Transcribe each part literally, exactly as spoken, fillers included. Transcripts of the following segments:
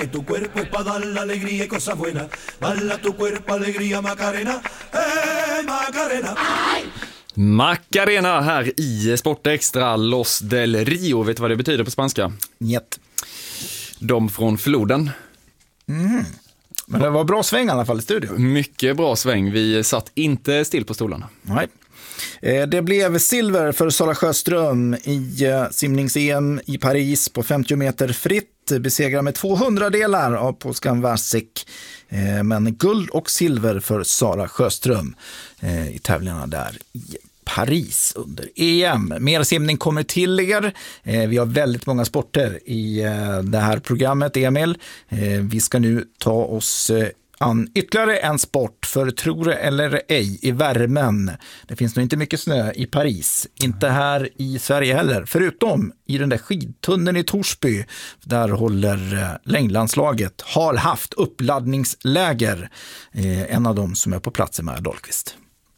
Tu cuerpo es para dar la alegría y cosas buenas. Bala tu cuerpo, alegría, Macarena. Eh, Macarena. Ay! Macarena här i Sportextra. Los del Rio. Vet du vad det betyder på spanska? Njet. De från floden. Mm. Men det var bra sväng i alla fall i studion. Mycket bra sväng. Vi satt inte still på stolarna. Nej. Det blev silver för Sara Sjöström i simnings-E M i Paris på femtio meter fritt. Besegrar med tvåhundra delar av polskan Wasik. Men guld och silver för Sara Sjöström i tävlingarna där i Paris under E M. Mer simning kommer till er. Vi har väldigt många sporter i det här programmet, Emil. Vi ska nu ta oss an ytterligare en sport, för tror det eller ej, i värmen. Det finns nog inte mycket snö i Paris, inte här i Sverige heller, förutom i den där skidtunneln i Torsby. Där håller längdlandslaget, har haft uppladdningsläger. En av dem som är på plats är Maja Dahlqvist.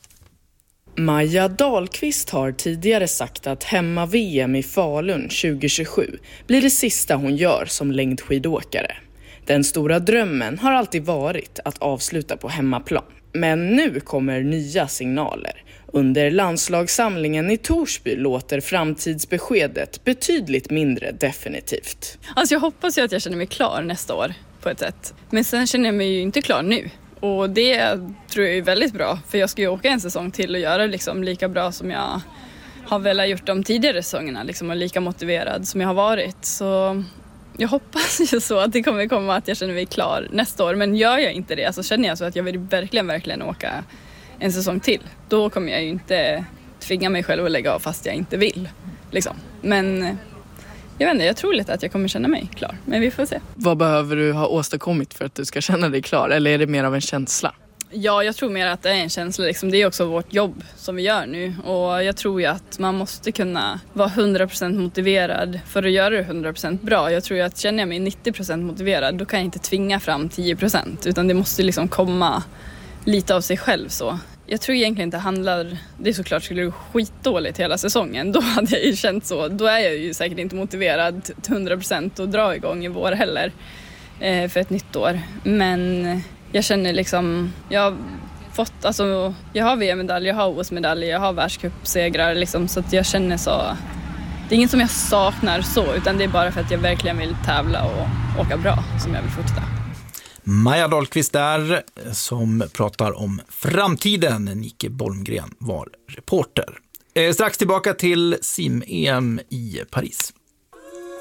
Maja Dahlqvist har tidigare sagt att hemma-V M i Falun tjugo tjugosju blir det sista hon gör som längdskidåkare. Den stora drömmen har alltid varit att avsluta på hemmaplan. Men nu kommer nya signaler. Under landslagssamlingen i Torsby låter framtidsbeskedet betydligt mindre definitivt. Alltså jag hoppas ju att jag känner mig klar nästa år på ett sätt. Men sen känner jag mig ju inte klar nu. Och det tror jag är väldigt bra. För jag ska ju åka en säsong till och göra liksom lika bra som jag har velat gjort de tidigare säsongerna. Liksom, och lika motiverad som jag har varit. Så jag hoppas ju så att det kommer komma att jag känner mig klar nästa år. Men gör jag inte det så känner jag så att jag vill verkligen, verkligen åka en säsong till. Då kommer jag ju inte tvinga mig själv att lägga av fast jag inte vill. Liksom. Men jag vet inte, jag tror lite att jag kommer känna mig klar. Men vi får se. Vad behöver du ha åstadkommit för att du ska känna dig klar? Eller är det mer av en känsla? Ja, jag tror mer att det är en känsla. Liksom. Det är också vårt jobb som vi gör nu. Och jag tror ju att man måste kunna vara hundra procent motiverad för att göra det hundra procent bra. Jag tror ju att känner jag mig nittio procent motiverad, då kan jag inte tvinga fram tio procent. Utan det måste liksom komma lite av sig själv så. Jag tror egentligen inte handlar, det är såklart skulle det gå skitdåligt hela säsongen. Då hade jag ju känt så. Då är jag ju säkert inte motiverad till hundra procent att dra igång i vår heller eh, för ett nytt år. Men jag känner liksom, jag har fått, alltså jag har V M-medalj, jag har O S-medalj, jag har världscupsegrar liksom, så att jag känner så, det är inget som jag saknar så, utan det är bara för att jag verkligen vill tävla och åka bra som jag vill fortsätta. Maja Dahlqvist där som pratar om framtiden. Nicke Bolmgren var reporter. Eh, strax tillbaka till sim-E M i Paris.